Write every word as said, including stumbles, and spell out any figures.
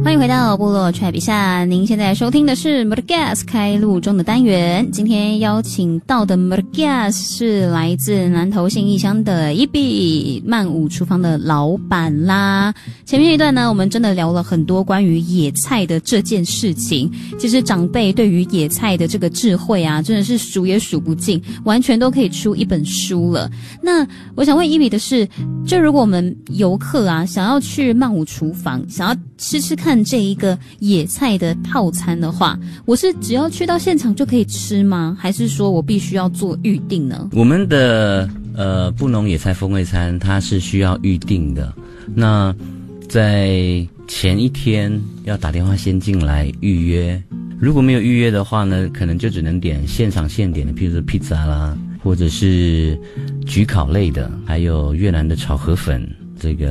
欢迎回到部落踹比下，您现在收听的是 Murgas 开录中的单元。今天邀请到的 Murgas 是来自南投信义乡的一比曼舞厨房的老板啦。前面一段呢，我们真的聊了很多关于野菜的这件事情。其实长辈对于野菜的这个智慧啊，真的是数也数不尽，完全都可以出一本书了。那我想问一比的是，就如果我们游客啊想要去曼舞厨房，想要吃吃看这一个野菜的套餐的话，我是只要去到现场就可以吃吗？还是说我必须要做预定呢？ 我们的呃布农野菜风味餐它是需要预定的，那在前一天要打电话先进来预约，如果没有预约的话呢，可能就只能点现场现点的，譬如说披萨啦，或者是焗烤类的，还有越南的炒河粉，这个